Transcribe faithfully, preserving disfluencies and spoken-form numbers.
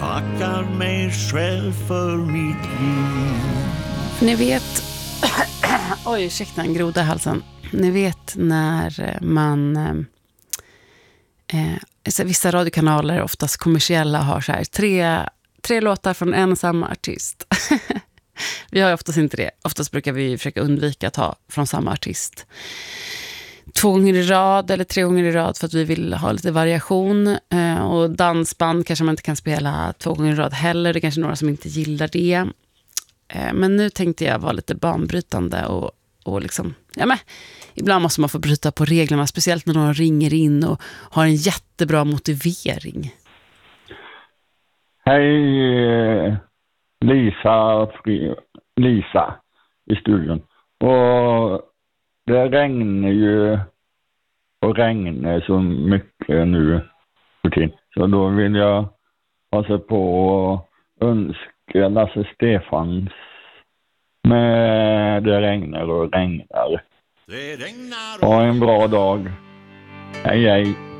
tackar mig själv för mitt liv. Ni vet... Oj, ursäkta, en groda i halsen. Ni vet när man... Eh, så vissa radiokanaler, oftast kommersiella, har så här tre, tre låtar från en och samma artist. Vi har oftast inte det. Oftast brukar vi försöka undvika att ha från samma artist två gånger i rad eller tre gånger i rad för att vi vill ha lite variation. Eh, och dansband kanske man inte kan spela två gånger i rad heller. Det är kanske några som inte gillar det. Eh, men nu tänkte jag vara lite banbrytande och, och liksom, ja men, ibland måste man få bryta på reglerna, speciellt när någon ringer in och har en jättebra motivering. Hej Lisa, Lisa i studion. Och det regnar ju och regnar så mycket nu för tiden. Så då vill jag passa på att önska Lasse Stefans med Det regnar och regnar. Det regnar. Ha en bra dag. Hej hej.